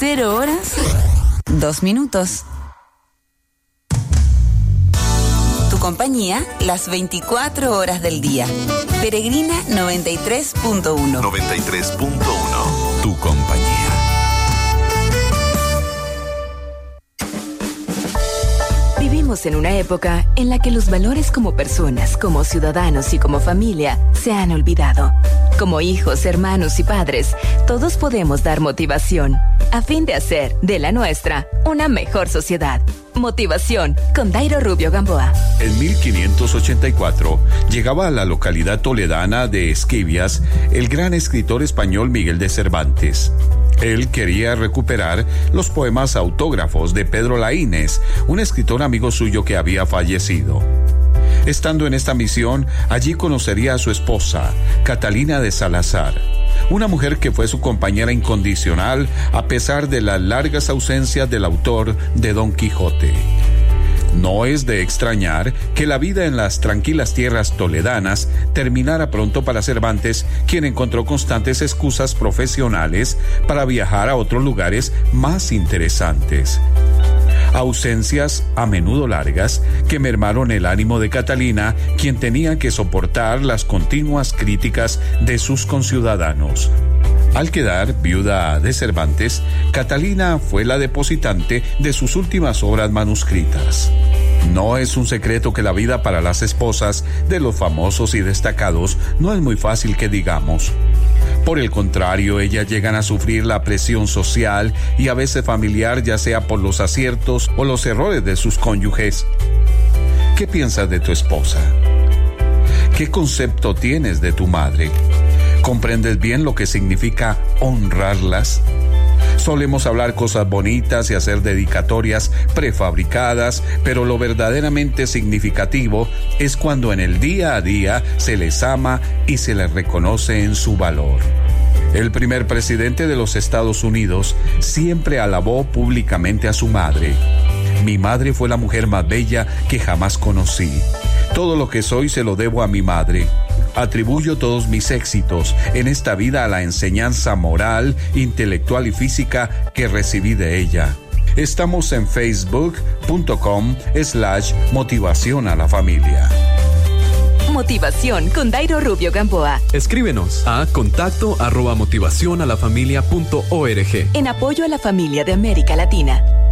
0 horas, 2 minutos. Tu compañía, las 24 horas del día. Peregrina 93.1. 93.1. Tu compañía. Vivimos en una época en la que los valores como personas, como ciudadanos y como familia se han olvidado. Como hijos, hermanos y padres, todos podemos dar motivación a fin de hacer de la nuestra una mejor sociedad. Motivación con Dairo Rubio Gamboa. En 1584 llegaba a la localidad toledana de Esquivias el gran escritor español Miguel de Cervantes. Él quería recuperar los poemas autógrafos de Pedro Laínez, un escritor amigo suyo que había fallecido. Estando en esta misión, allí conocería a su esposa, Catalina de Salazar, una mujer que fue su compañera incondicional a pesar de las largas ausencias del autor de Don Quijote. No es de extrañar que la vida en las tranquilas tierras toledanas terminara pronto para Cervantes, quien encontró constantes excusas profesionales para viajar a otros lugares más interesantes. Ausencias a menudo largas que mermaron el ánimo de Catalina, quien tenía que soportar las continuas críticas de sus conciudadanos. Al quedar viuda de Cervantes, Catalina fue la depositante de sus últimas obras manuscritas. No es un secreto que la vida para las esposas de los famosos y destacados no es muy fácil que digamos. Por el contrario, ellas llegan a sufrir la presión social y a veces familiar, ya sea por los aciertos o los errores de sus cónyuges. ¿Qué piensas de tu esposa? ¿Qué concepto tienes de tu madre? ¿Comprendes bien lo que significa honrarlas? Solemos hablar cosas bonitas y hacer dedicatorias prefabricadas, pero lo verdaderamente significativo es cuando en el día a día se les ama y se les reconoce en su valor. El primer presidente de los Estados Unidos siempre alabó públicamente a su madre. Mi madre fue la mujer más bella que jamás conocí. Todo lo que soy se lo debo a mi madre. Atribuyo todos mis éxitos en esta vida a la enseñanza moral, intelectual y física que recibí de ella. Estamos en facebook.com/motivación a la familia. Motivación con Dairo Rubio Gamboa. Escríbenos a contacto@motivacionalafamilia.org. En apoyo a la familia de América Latina.